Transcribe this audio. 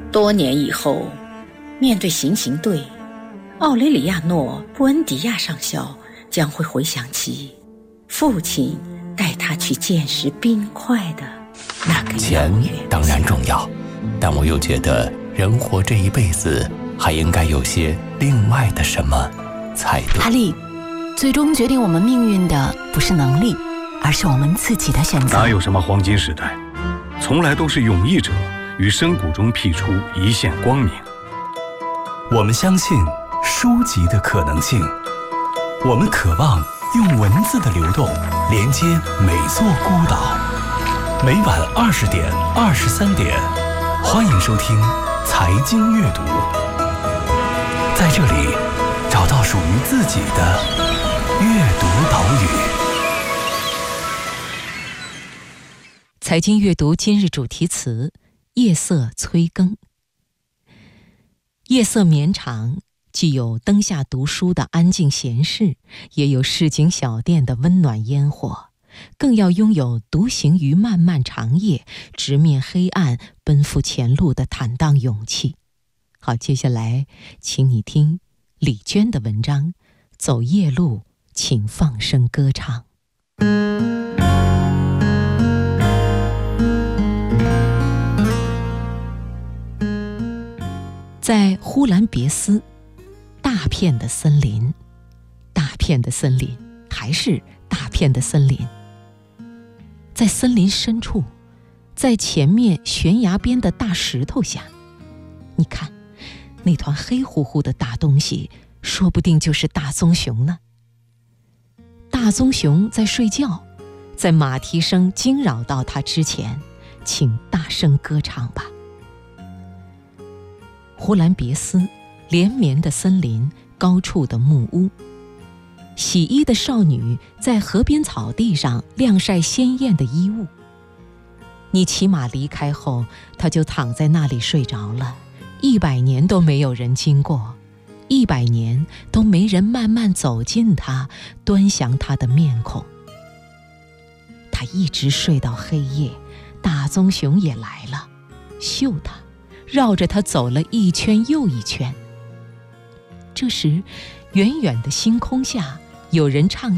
多年以后，面对行刑队，奥雷里亚诺·布恩迪亚上校将会回想起父亲带他去见识冰块的那个钱当然重要，但我又觉得人活这一辈子还应该有些另外的什么才对。 哈利，最终决定我们命运的不是能力，而是我们自己的选择。 哪有什么黄金时代，从来都是勇毅者于深谷中辟出一线光明。 我们相信书籍的可能性，我们渴望用文字的流动连接每座孤岛。每晚20点、23点，欢迎收听财经阅读，在这里找到属于自己的阅读岛屿。 财经阅读今日主题词：夜色催更。夜色绵长，既有灯下读书的安静闲适，也有市井小店的温暖烟火，更要拥有独行于漫漫长夜，直面黑暗，奔赴前路的坦荡勇气。好，接下来请你听李娟的文章《走夜路，请放声歌唱》。在呼兰别斯，大片的森林，大片的森林，还是大片的森林。在森林深处，在前面悬崖边的大石头下，你看，那团黑乎乎的大东西，说不定就是大棕熊呢。大棕熊在睡觉，在马蹄声惊扰到它之前，请大声歌唱吧。呼兰别斯，连绵的森林，高处的木屋。洗衣的少女在河边草地上晾晒鲜艳的衣物。你骑马离开后，她就躺在那里睡着了。100年都没有人经过，100年都没人慢慢走近她，端详她的面孔。她一直睡到黑夜，大棕熊也来了，嗅她，绕着他走了一圈又一圈。这时，远远的星空下，有人唱